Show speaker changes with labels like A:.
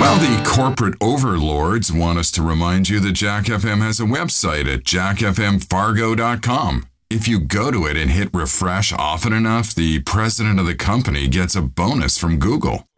A: Well, the corporate overlords want us to remind you that Jack FM has a website at jackfmfargo.com. If you go to it and hit refresh often enough, the president of the company gets a bonus from Google.